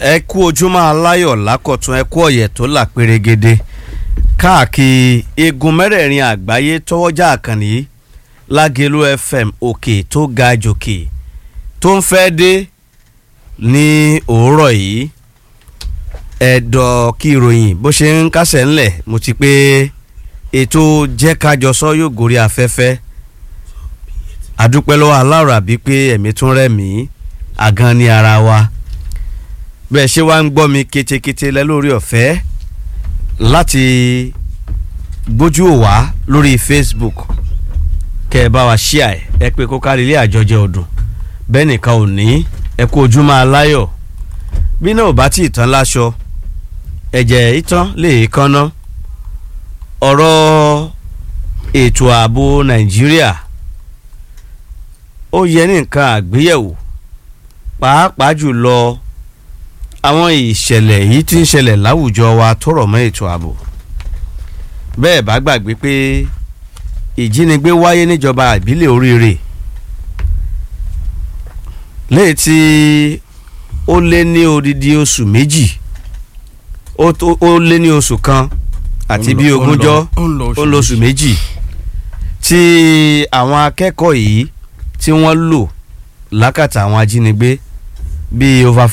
ẹ kú ojúmọ́ aláyọ̀ lákọ̀tún ẹ kú ọ̀yẹ̀ tó là pérégede káàkiri igun mẹ́rẹ̀ẹ̀rin àgbáyé tọwọ́jà àkànní Lágelú FM òkè tó ga jòkè tó ń fẹ́ dé ní òwúrọ̀ yìí ẹ̀dọ̀ kí ìròyìn bó ṣe ń kásẹ̀ ńlẹ̀ mo ti pé ètò jẹ́ kájọ sọ yóò gorí afẹ́fẹ́ àdúpẹ́ lọ́wọ́ aláwọ̀ àbí pé ẹ̀mí tún rẹ̀ mí àgan ní ara wa bẹ́ẹ̀ ṣe wá ń gbọ́ mi kétékété lẹ́ lórí ọ̀fẹ́ láti gbójú òwá lórí Facebook kẹ́ ẹ bá wa share ẹ pé kó kárí ilé àjọjẹ ọdún bẹ́ẹ̀ nìkan ò ní ẹ kú ojúmọ́ aláyọ̀ bí náà ò bá tí ì tán láṣọ ẹ̀jẹ̀ ìtàn lè kánná ọ̀rọ̀ ètò ààbò Nàìjíríà ó yẹ ní nǹkan àgbéyẹ̀wò pàápàá jùlọ àwọn ìṣẹ̀lẹ̀ yìí tí ń ṣẹlẹ̀ láwùjọ wa tó rọ̀ mọ́ ètò ààbò bẹ́ẹ̀ bá gbàgbé pé ìjínigbé wáyé níjọba ìbílẹ̀ Oríire léyìí tí ó lé ní odidi oṣù méjì ó lé ní oṣù kan àti bí ogúnjọ́ ó lóṣù méjì tí àwọn akẹ́kọ̀ọ́ yìí tí wọ́n lò lákàtà àwọn ajínigbé bíi over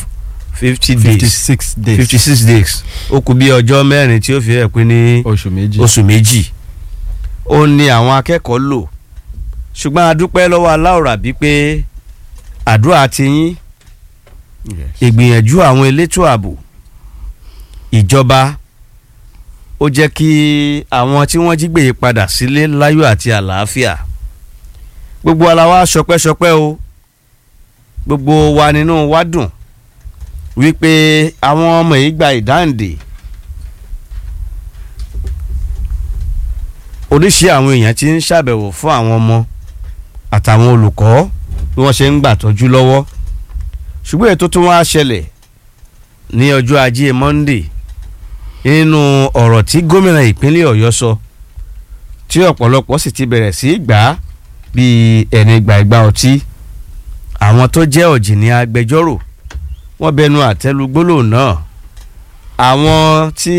56 days ó kù bí ọjọ́ mẹ́rin tí ó fi rẹ̀ pé ní oṣù méjì ó ní àwọn akẹ́kọ̀ọ́ lò ṣùgbọ́n a dúpẹ́ lọ́wọ́ aláwòrán bíi pé àdúrà ti yín ìgbìyànjú àwọn elétò ààbò ìjọba ó jẹ́ kí àwọn tí wọ́n jí gbé padà sílé láyọ̀ àti àlàáfíà gbogbo aláwa ṣọpẹ́ṣọpẹ́ o gbogbo wa nínú wa dùn wípé àwọn ọmọ yìí gba ìdáǹdè oríṣi àwọn èèyàn tí ń ṣàbẹ̀wò fún àwọn ọmọ àtàwọn olùkọ́ bí wọ́n ṣe ń gbà tọ́jú lọ́wọ́ ṣùgbọ́n ètò tó wá ṣẹlẹ̀ ní ọjọ́ ajé Monday nínú ọ̀rọ̀ tí gómìnà ìpínlẹ̀ Ọ̀yọ́ sọ tí ọ̀pọ̀lọpọ̀ sì ti bẹ̀rẹ̀ sí gbà á bíi ẹni gbàgbà ọtí àwọn tó jẹ́ ọ̀jìnì agbẹjọ́rò wọ́n bẹnu àtẹ́lu gbólóhùn náà àwọn tí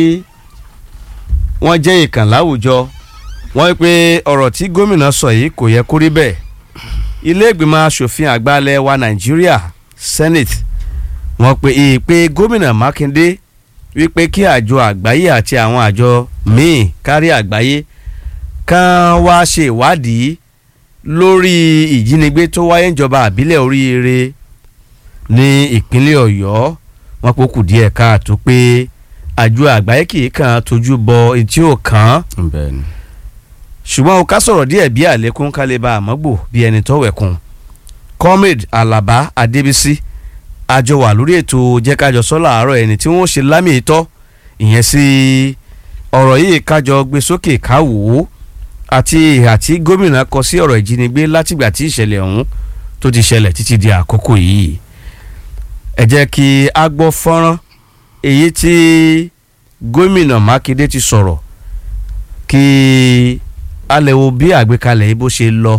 wọ́n jẹ́ ìkàn láwùjọ wọ́n pé ọ̀rọ̀ tí gómìnà sọ yìí kò yẹ kó rí bẹ́ẹ̀ ilé ìgbìmọ̀ asòfin àgbà ilẹ̀ wa Nàìjíríà Senate wọ́n pe ìpè gómìnà Mákindé wípé kí àjọ àgbáyé àti àwọn àjọ míì kárí àgbáyé kàn wá ṣe ìwádìí lórí ìjínigbé tó wáyé níjọba àbílẹ̀ Oríire ní ìpínlẹ̀ Ọ̀yọ́ wọ́n pé ó kù díẹ̀ káàtó pé àjọ àgbáyé kì í kàn tójú bọ etí ò kàn ṣùgbọ́n ó ká sọ̀rọ̀ díẹ̀ bí àlékún kálíbà àmọ́gbò bí ẹni tó wẹ̀kùn Comrade Alaba Adébísí àjọ wà lórí ètò jẹ́kájọ sọ́lá àárọ̀ ẹni tí wọ́n ṣe lámì ìtọ́ ìyẹn sí ọ̀rọ̀ yìí kájọ gbé sókè káwò àti ìhà tí gómìnà kọ sí ọ̀rọ̀ ìjínigbé látìgbà tí ìṣẹ̀lẹ̀ ọ̀hún tó ti ṣẹlẹ̀ títí di àkókò yìí ẹ jẹ́ kí a gbọ́ fọ́nrán èyí tí gómìnà Mákindé ti sọ̀rọ̀ kí a lè wo bí àgbékalẹ̀ yìí bó ṣe lọ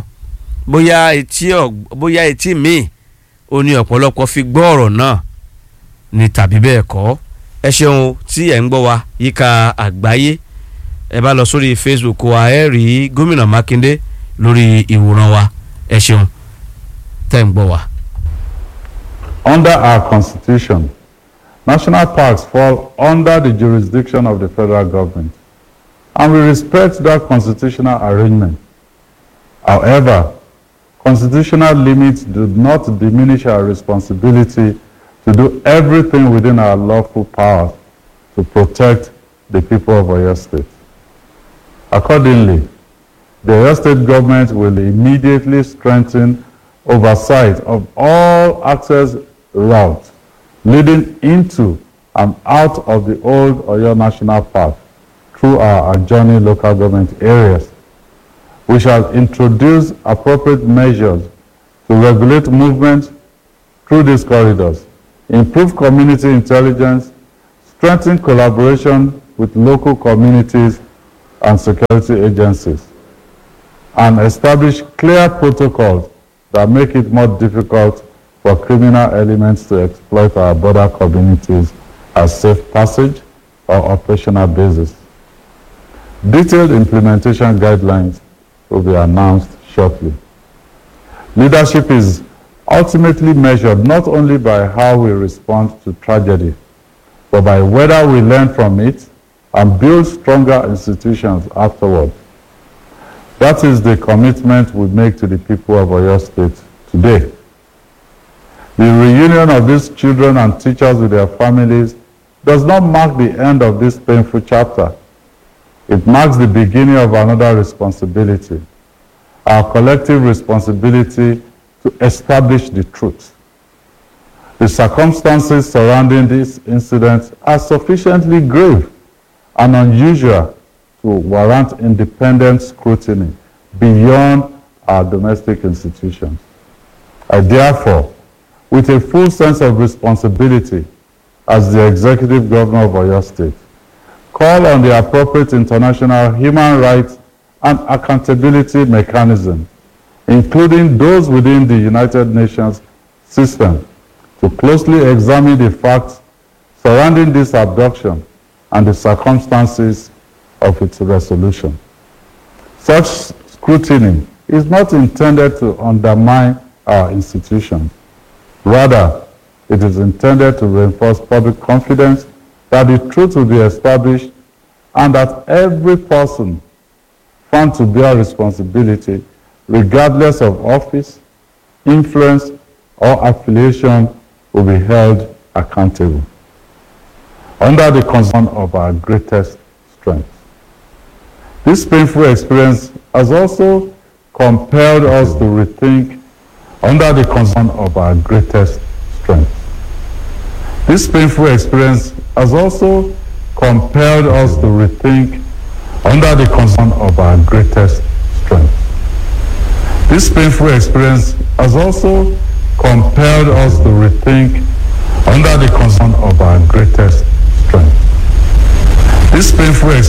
bóyá etí míì ó ní ọ̀pọ̀lọpọ̀ fi gbọ́ ọ̀rọ̀ náà ní tàbí bẹ́ẹ̀ kọ́ ẹ ṣeun tí ẹ̀ ń gbọ́ wa yíká àgbáyé ẹ bá lọ sórí Facebook wa ẹ rí gómìnà Mákindé lórí ìwòran wa ẹ ṣeun tẹ́ ń gbọ́ wa. Under our constitution, national parks fall under the jurisdiction of the federal government, and we respect that constitutional arrangement. However, constitutional limits do not diminish our responsibility to do everything within our lawful power to protect the people of Oyo State. Accordingly, the Oyo State government will immediately strengthen oversight of all access routes leading into and out of the old Oyo National Park through our adjoining local government areas. We shall introduce appropriate measures to regulate movement through these corridors, improve community intelligence, strengthen collaboration with local communities and security agencies, and establish clear protocols that make it more difficult for criminal elements to exploit our border communities as safe passage or operational basis. Detailed implementation guidelines will be announced shortly. Leadership is ultimately measured not only by how we respond to tragedy, but by whether we learn from it and build stronger institutions afterward. That is the commitment we make to the people of Oyo State today. The reunion of these children and teachers with their families does not mark the end of this painful chapter. It marks the beginning of another responsibility, our collective responsibility to establish the truth. The circumstances surrounding this incident are sufficiently grave and unusual to warrant independent scrutiny beyond our domestic institutions. I therefore, with a full sense of responsibility as the Executive Governor of Oyo State, call on the appropriate international human rights and accountability mechanisms, including those within the United Nations system, to closely examine the facts surrounding this abduction and the circumstances of its resolution. Such scrutiny is not intended to undermine our institutions. Rather, it is intended to reinforce public confidence that the truth will be established and that every person found to bear responsibility, regardless of office, influence, or affiliation, will be held accountable. Under the concern of our greatest strength. This painful experience has also compelled us to rethink under the concern of our greatest strength. This painful experience has also compelled us to rethink under the concern of our greatest strength. This painful experience has also compelled us to rethink under the concern of our greatest strength. This painful experience